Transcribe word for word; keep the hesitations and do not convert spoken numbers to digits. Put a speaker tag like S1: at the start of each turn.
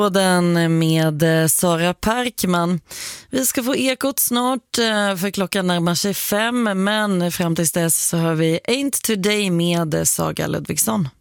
S1: Och den med Sara Parkman. Vi ska få ekot snart för klockan närmar sig fem, men fram tills dess så har vi Ain't Today med Saga Ludvigsson.